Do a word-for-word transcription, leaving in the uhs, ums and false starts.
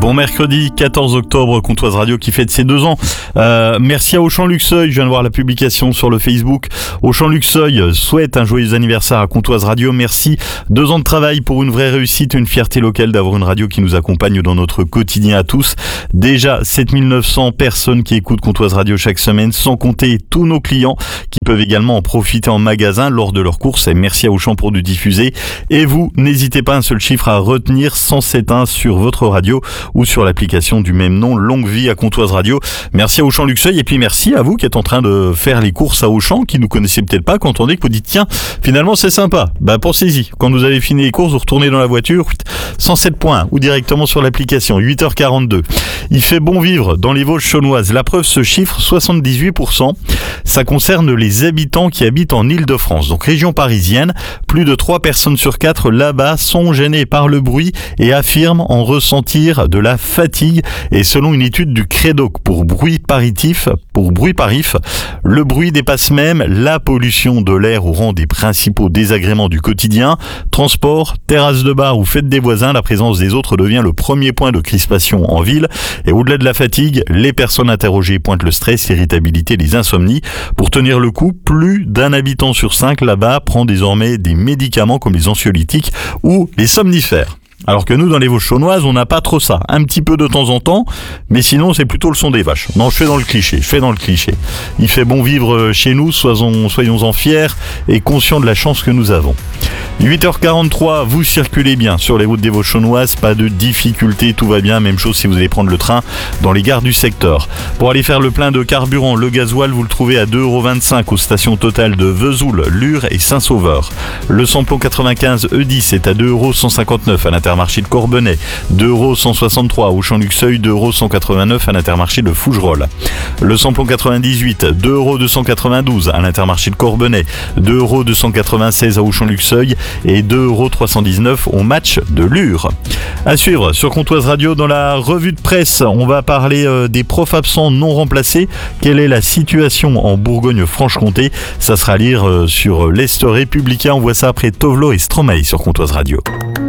Bon mercredi quatorze octobre, Comtoise Radio qui fête ses deux ans. Euh, merci à Auchan Luxeuil, je viens de voir la publication sur le Facebook. Auchan Luxeuil souhaite un joyeux anniversaire à Comtoise Radio. Merci. Deux ans de travail pour une vraie réussite, une fierté locale d'avoir une radio qui nous accompagne dans notre quotidien à tous. Déjà sept mille neuf cents personnes qui écoutent Comtoise Radio chaque semaine, sans compter tous nos clients qui peuvent également en profiter en magasin lors de leurs courses. Et merci à Auchan pour nous diffuser. Et vous, n'hésitez pas un seul chiffre à retenir, cent sept un sur votre radio ou sur l'application du même nom, Longue Vie à Comtoise Radio. Merci à Auchan Luxeuil et puis merci à vous qui êtes en train de faire les courses à Auchan, qui nous connaissez peut-être pas, quand on dit que vous dites tiens, finalement c'est sympa. Bah pensez-y, quand vous avez fini les courses, vous retournez dans la voiture, cent sept points ou directement sur l'application, huit heures quarante-deux. Il fait bon vivre dans les Vosges chaunoises. La preuve, ce chiffre, soixante-dix-huit pour cent, ça concerne les habitants qui habitent en Île-de-France, donc région parisienne. Plus de trois personnes sur quatre là-bas sont gênées par le bruit et affirment en ressentir de la fatigue. Et selon une étude du Crédoc pour bruit paritif, pour bruit parif, le bruit dépasse même la pollution de l'air au rang des principaux désagréments du quotidien. Transport, terrasse de bar ou fête des voisins, la présence des autres devient le premier point de crispation en ville. Et au-delà de la fatigue, les personnes interrogées pointent le stress, l'irritabilité, les insomnies. Pour tenir le coup, plus d'un habitant sur cinq là-bas prend désormais des médicaments comme les anxiolytiques ou les somnifères. Alors que nous, dans les Vosges chaunoises, on n'a pas trop ça. Un petit peu de temps en temps, mais sinon, c'est plutôt le son des vaches. Non, je fais dans le cliché, je fais dans le cliché. Il fait bon vivre chez nous, soyons, soyons-en fiers et conscients de la chance que nous avons. huit heures quarante-trois, vous circulez bien sur les routes des Vosges chaunoises, pas de difficultés, tout va bien. Même chose si vous allez prendre le train dans les gares du secteur. Pour aller faire le plein de carburant, le gasoil, vous le trouvez à deux euros vingt-cinq aux stations totales de Vesoul, Lure et Saint-Sauveur. Le samplon quatre-vingt-quinze E dix est à deux euros cent cinquante-neuf à l'intermarché de Corbonnet, deux euros cent soixante-trois au Auchan Luxeuil, deux euros cent quatre-vingt-neuf à l'intermarché de Fougerolles. Le samplon quatre-vingt-dix-huit, deux euros deux cent quatre-vingt-douze à l'intermarché de Corbonnet, deux euros deux cent quatre-vingt-seize à Auchan Luxeuil et deux euros trois cent dix-neuf au match de Lure. À suivre sur Comtoise Radio, dans la revue de presse, on va parler euh, des profs absents non remplacés. Quelle est la situation en Bourgogne-Franche-Comté? Ça sera à lire euh, sur l'Est républicain. On voit ça après Tovlo et Stromae sur Comtoise Radio.